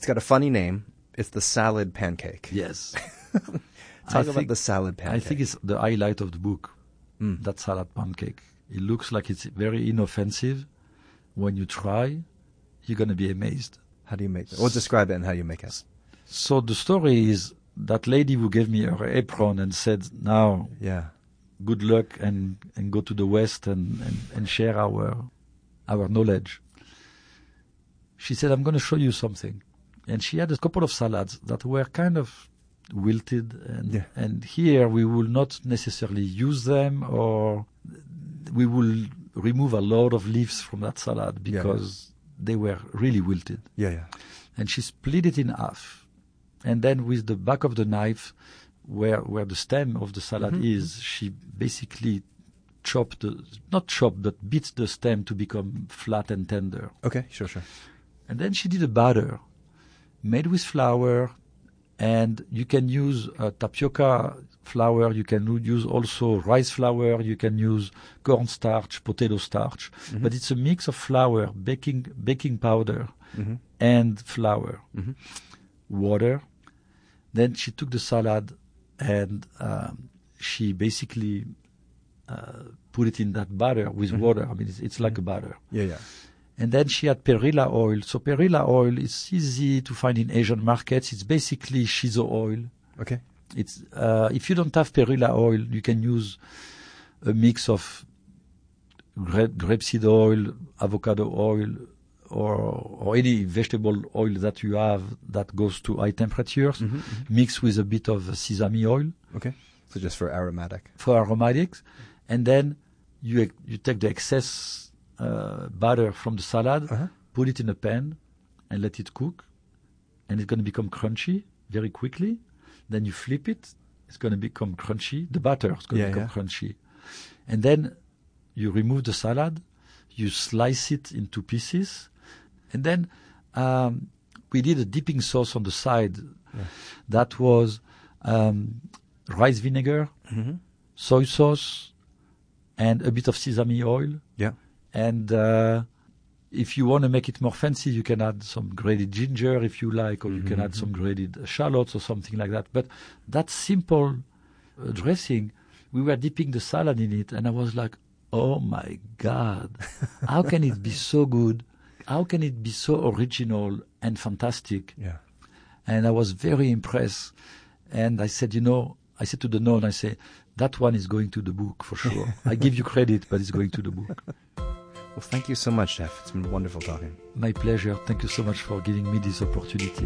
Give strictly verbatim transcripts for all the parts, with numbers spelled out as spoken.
It's got a funny name. It's the salad pancake. Yes. Talk about the salad pancake. I think it's the highlight of the book, mm. that salad pancake. It looks like it's very inoffensive. When you try, you're going to be amazed. How do you make it? Well, describe it and how you make it. So the story is that lady who gave me her apron and said, now, yeah, good luck and, and go to the West and, and, and share our our knowledge. She said, I'm going to show you something. And she had a couple of salads that were kind of wilted. And, yeah. and here we will not necessarily use them, or we will remove a lot of leaves from that salad because yeah. they were really wilted. Yeah, yeah. And she split it in half. And then with the back of the knife, where where the stem of the salad mm-hmm. is, she basically chopped, the, not chopped, but beat the stem to become flat and tender. Okay, sure, sure. And then she did a batter made with flour, and you can use uh, tapioca flour, you can use also rice flour, you can use cornstarch, potato starch, mm-hmm. but it's a mix of flour, baking baking powder, mm-hmm. and flour, mm-hmm. water. Then she took the salad and um, she basically uh, put it in that batter with mm-hmm. water. I mean, it's, it's like mm-hmm. a batter. Yeah, yeah. And then she had perilla oil. So perilla oil is easy to find in Asian markets. It's basically shiso oil. Okay. It's uh, if you don't have perilla oil, you can use a mix of grape, grapeseed oil, avocado oil, or or any vegetable oil that you have that goes to high temperatures, mm-hmm, mm-hmm. mixed with a bit of sesame oil. Okay. So just for aromatic. For aromatics. And then you you take the excess Uh, butter from the salad, uh-huh. put it in a pan, and let it cook. And it's going to become crunchy very quickly. Then you flip it, it's going to become crunchy. The butter is going yeah, to become yeah. crunchy. And then you remove the salad, you slice it into pieces, and then um, we did a dipping sauce on the side. Yeah. That was um, rice vinegar, mm-hmm. soy sauce, and a bit of sesame oil. Yeah. And uh, if you want to make it more fancy, you can add some grated ginger if you like, or you mm-hmm. can add some grated shallots or something like that. But that simple uh, dressing, we were dipping the salad in it, and I was like, oh my God, how can it be so good? How can it be so original and fantastic? Yeah. And I was very impressed. And I said, you know, I said to the nun, I say, that one is going to the book for sure. I give you credit, but it's going to the book. Well, thank you so much, Chef. It's been wonderful talking. My pleasure. Thank you so much for giving me this opportunity.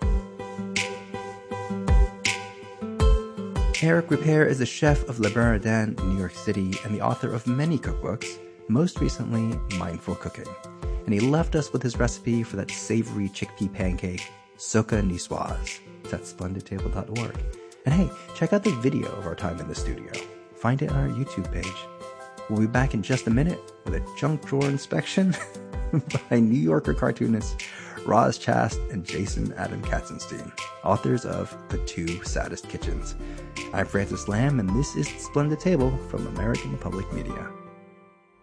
Eric Ripert is the chef of Le Bernardin in New York City and the author of many cookbooks, most recently Mindful Cooking. And he left us with his recipe for that savory chickpea pancake, Soca Niçoise. It's at splendid table dot org. And hey, check out the video of our time in the studio. Find it on our YouTube page. We'll be back in just a minute with a junk drawer inspection by New Yorker cartoonists Roz Chast and Jason Adam Katzenstein, authors of The Two Saddest Kitchens. I'm Francis Lamb, and this is Splendid Table from American Public Media.